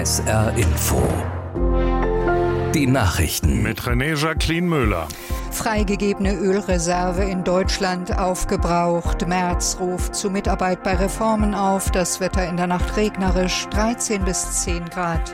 SR Info. Die Nachrichten mit René Jacqueline Müller. Freigegebene Ölreserve in Deutschland aufgebraucht. Merz ruft zu Mitarbeit bei Reformen auf. Das Wetter in der Nacht regnerisch, 13 bis 10 Grad.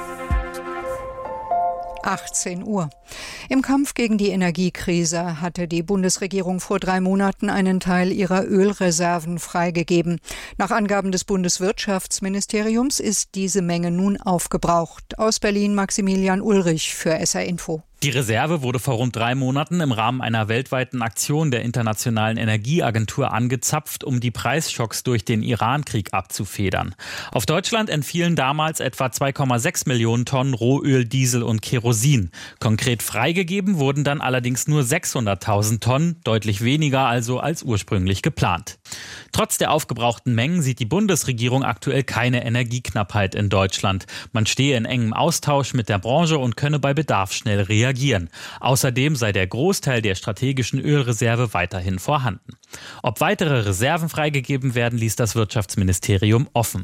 18 Uhr. Im Kampf gegen die Energiekrise hatte die Bundesregierung vor 3 Monaten einen Teil ihrer Ölreserven freigegeben. Nach Angaben des Bundeswirtschaftsministeriums ist diese Menge nun aufgebraucht. Aus Berlin Maximilian Ulrich für SR Info. Die Reserve wurde vor rund 3 Monaten im Rahmen einer weltweiten Aktion der Internationalen Energieagentur angezapft, um die Preisschocks durch den Iran-Krieg abzufedern. Auf Deutschland entfielen damals etwa 2,6 Millionen Tonnen Rohöl, Diesel und Kerosin. Konkret freigegeben wurden dann allerdings nur 600.000 Tonnen, deutlich weniger also als ursprünglich geplant. Trotz der aufgebrauchten Mengen sieht die Bundesregierung aktuell keine Energieknappheit in Deutschland. Man stehe in engem Austausch mit der Branche und könne bei Bedarf schnell reagieren. Außerdem sei der Großteil der strategischen Ölreserve weiterhin vorhanden. Ob weitere Reserven freigegeben werden, ließ das Wirtschaftsministerium offen.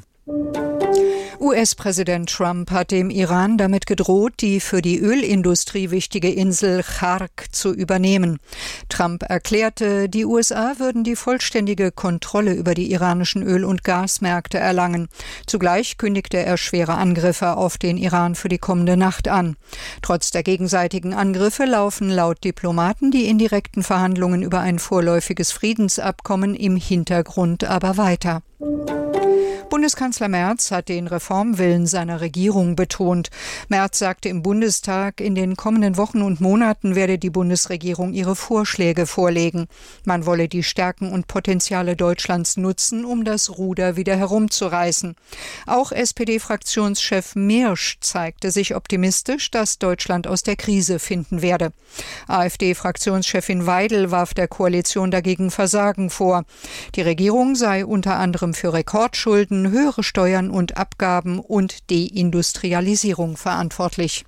US-Präsident Trump hat dem Iran damit gedroht, die für die Ölindustrie wichtige Insel Chark zu übernehmen. Trump erklärte, die USA würden die vollständige Kontrolle über die iranischen Öl- und Gasmärkte erlangen. Zugleich kündigte er schwere Angriffe auf den Iran für die kommende Nacht an. Trotz der gegenseitigen Angriffe laufen laut Diplomaten die indirekten Verhandlungen über ein vorläufiges Friedensabkommen im Hintergrund aber weiter. Bundeskanzler Merz hat den Reformwillen seiner Regierung betont. Merz sagte im Bundestag, in den kommenden Wochen und Monaten werde die Bundesregierung ihre Vorschläge vorlegen. Man wolle die Stärken und Potenziale Deutschlands nutzen, um das Ruder wieder herumzureißen. Auch SPD-Fraktionschef Miersch zeigte sich optimistisch, dass Deutschland aus der Krise finden werde. AfD-Fraktionschefin Weidel warf der Koalition dagegen Versagen vor. Die Regierung sei unter anderem für Rekordschulden, höhere Steuern und Abgaben und Deindustrialisierung verantwortlich.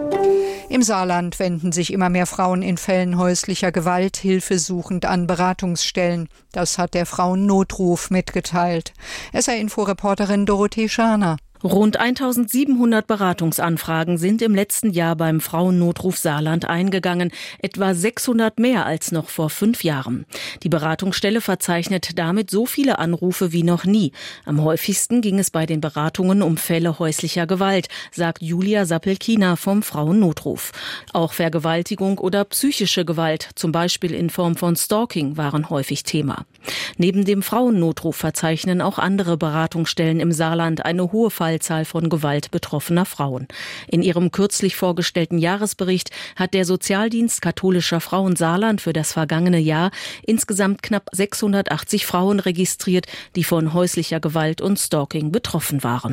Im Saarland wenden sich immer mehr Frauen in Fällen häuslicher Gewalt hilfesuchend an Beratungsstellen. Das hat der Frauennotruf mitgeteilt. SR-Info-Reporterin Dorothee Scharner. Rund 1700 Beratungsanfragen sind im letzten Jahr beim Frauennotruf Saarland eingegangen, etwa 600 mehr als noch vor 5 Jahren. Die Beratungsstelle verzeichnet damit so viele Anrufe wie noch nie. Am häufigsten ging es bei den Beratungen um Fälle häuslicher Gewalt, sagt Julia Sappelkina vom Frauennotruf. Auch Vergewaltigung oder psychische Gewalt, zum Beispiel in Form von Stalking, waren häufig Thema. Neben dem Frauennotruf verzeichnen auch andere Beratungsstellen im Saarland eine hohe Fallzahl von Gewalt betroffener Frauen. In ihrem kürzlich vorgestellten Jahresbericht hat der Sozialdienst katholischer Frauen Saarland für das vergangene Jahr insgesamt knapp 680 Frauen registriert, die von häuslicher Gewalt und Stalking betroffen waren.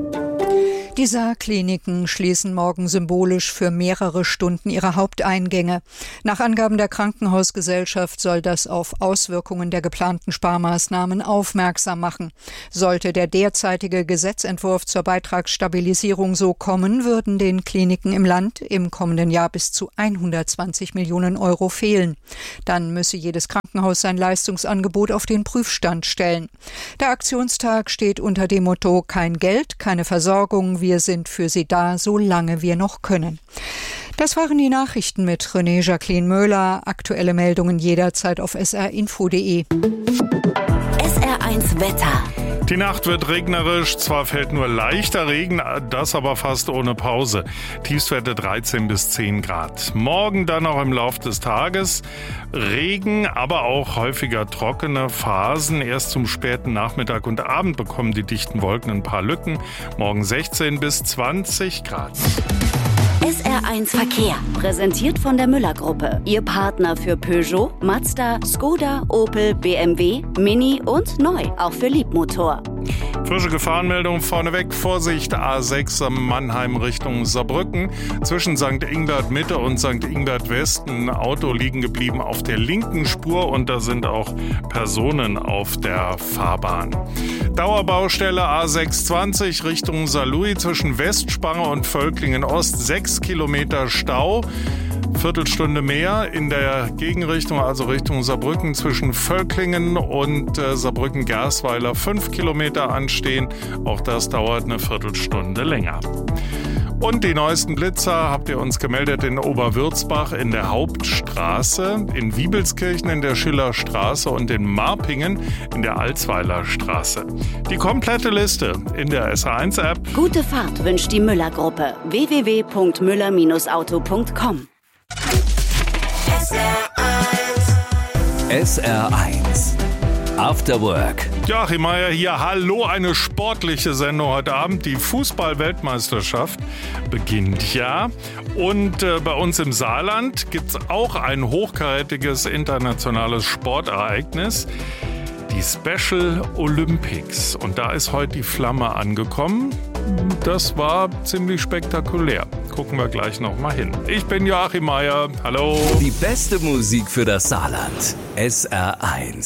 Die Saarkliniken schließen morgen symbolisch für mehrere Stunden ihre Haupteingänge. Nach Angaben der Krankenhausgesellschaft soll das auf Auswirkungen der geplanten Sparmaßnahmen aufmerksam machen. Sollte der derzeitige Gesetzentwurf zur Beitragsstabilisierung so kommen, würden den Kliniken im Land im kommenden Jahr bis zu 120 Millionen Euro fehlen. Dann müsse jedes Krankenhaus sein Leistungsangebot auf den Prüfstand stellen. Der Aktionstag steht unter dem Motto: Kein Geld, keine Versorgung, wir sind für Sie da, solange wir noch können. Das waren die Nachrichten mit René Jacqueline Müller. Aktuelle Meldungen jederzeit auf srinfo.de. SR1 Wetter. Die Nacht wird regnerisch, zwar fällt nur leichter Regen, das aber fast ohne Pause. Tiefstwerte 13 bis 10 Grad. Morgen dann auch im Laufe des Tages Regen, aber auch häufiger trockene Phasen. Erst zum späten Nachmittag und Abend bekommen die dichten Wolken ein paar Lücken. Morgen 16 bis 20 Grad. SR1 Verkehr, präsentiert von der Müller-Gruppe. Ihr Partner für Peugeot, Mazda, Skoda, Opel, BMW, Mini und neu, auch für Liebmotor. Frische Gefahrenmeldung vorneweg. Vorsicht, A6 Mannheim Richtung Saarbrücken. Zwischen St. Ingbert Mitte und St. Ingbert West ein Auto liegen geblieben auf der linken Spur und da sind auch Personen auf der Fahrbahn. Dauerbaustelle A620 Richtung Saarlouis zwischen Westspange und Völklingen Ost. 6 Kilometer Stau. Viertelstunde mehr in der Gegenrichtung, also Richtung Saarbrücken zwischen Völklingen und Saarbrücken-Gersweiler 5 Kilometer anstehen. Auch das dauert eine Viertelstunde länger. Und die neuesten Blitzer habt ihr uns gemeldet in Oberwürzbach in der Hauptstraße, in Wiebelskirchen in der Schillerstraße und in Marpingen in der Alsweiler Straße. Die komplette Liste in der SR1-App. Gute Fahrt wünscht die Müller-Gruppe. www.müller-auto.com. SR1 After Work. Joachim Meier hier. Hallo, eine sportliche Sendung heute Abend. Die Fußball-Weltmeisterschaft beginnt ja. Und bei uns im Saarland gibt es auch ein hochkarätiges internationales Sportereignis. Die Special Olympics. Und da ist heute die Flamme angekommen. Das war ziemlich spektakulär. Gucken wir gleich noch mal hin. Ich bin Joachim Meier. Hallo. Die beste Musik für das Saarland. SR1.